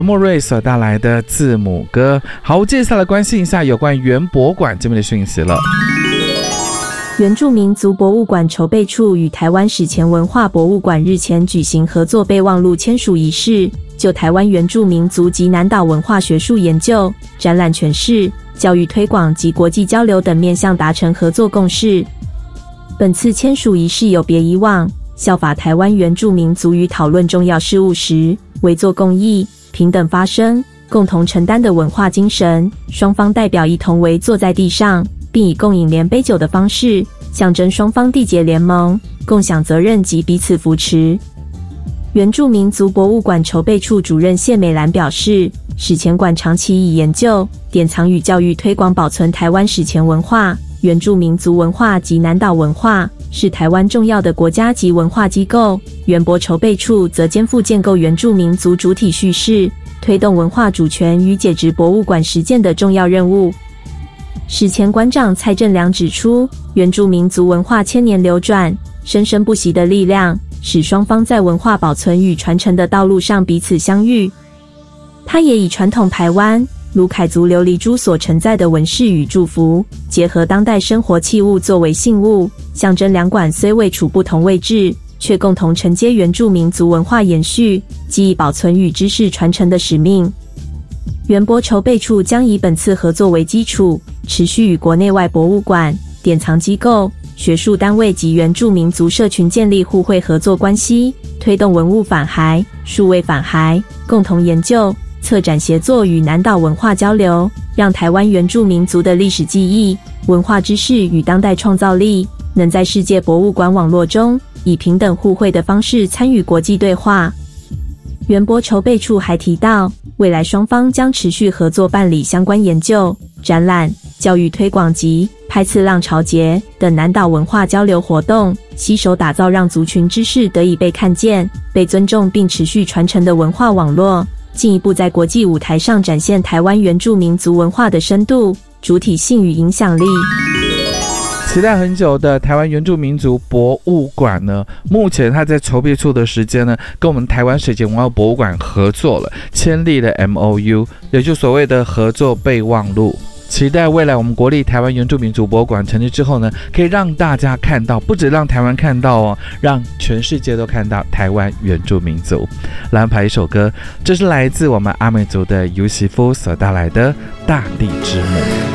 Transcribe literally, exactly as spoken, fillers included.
莫瑞所带来的字母歌。好，接下来关心一下有关原博馆这边的讯息了。 原住民族博物馆筹备处与台湾史前文化博物馆日前举行合作备忘录签署仪式，就台湾原住民族及南岛文化学术研究、展览诠释、教育推广及国际交流等面向达成合作共识。本次签署仪式有别以往，效法台湾原住民族于讨论重要事务时为作共议、平等发声、共同承担的文化精神，双方代表一同围坐在地上，并以共饮连杯酒的方式，象征双方缔结联盟，共享责任及彼此扶持。原住民族博物馆筹备处主任谢美兰表示，史前馆长期以研究、典藏与教育推广保存台湾史前文化、原住民族文化及南岛文化，是台湾重要的国家级文化机构。原博筹备处则肩负建构原住民族主体叙事、推动文化主权与解职博物馆实践的重要任务。史前馆长蔡正良指出，原住民族文化千年流转、生生不息的力量，使双方在文化保存与传承的道路上彼此相遇。他也以传统排湾如凯族琉璃珠所承载的文饰与祝福，结合当代生活器物作为信物，象征两馆虽位处不同位置，却共同承接原住民族文化延续、记忆保存与知识传承的使命。原博筹备处将以本次合作为基础，持续与国内外博物馆、典藏机构、学术单位及原住民族社群建立互惠合作关系，推动文物返还、数位返还，共同研究、策展协作与南岛文化交流，让台湾原住民族的历史记忆、文化知识与当代创造力，能在世界博物馆网络中以平等互惠的方式参与国际对话。原博筹备处还提到，未来双方将持续合作办理相关研究、展览、教育推广及拍次浪潮节等南岛文化交流活动，携手打造让族群知识得以被看见、被尊重并持续传承的文化网络，进一步在国际舞台上展现台湾原住民族文化的深度、主体性与影响力。 期待很久的台湾原住民族博物馆呢，目前它在筹备处的时间呢，跟我们台湾史前文化博物馆合作了，签立了 M O U， 也就所谓的合作备忘录。期待未来我们国立台湾原住民族博物馆成立之后呢，可以让大家看到，不止让台湾看到哦，让全世界都看到台湾原住民族。来安排一首歌，这是来自我们阿美族的尤西夫所带来的《大地之母》。